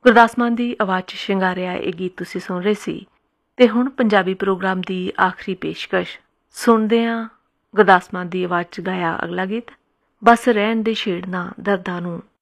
ਗੁਰਦਾਸ ਮਾਨ ਦੀ ਆਵਾਜ਼ 'ਚ ਸ਼ਿੰਗਾਰਿਆ ਇਹ ਗੀਤ ਤੁਸੀਂ ਸੁਣ ਰਹੇ ਸੀ। ਤੇ ਹੁਣ ਪੰਜਾਬੀ ਪ੍ਰੋਗਰਾਮ ਦੀ ਆਖਰੀ ਪੇਸ਼ਕਸ਼ ਸੁਣਦੇ ਹਾਂ ਗੁਰਦਾਸ ਮਾਨ ਦੀ ਆਵਾਜ਼ 'ਚ ਗਾਇਆ ਅਗਲਾ ਗੀਤ, ਬਸ ਰਹਿਣ ਦੇ ਛੇੜਨਾ ਦਰਦਾਂ ਨੂੰ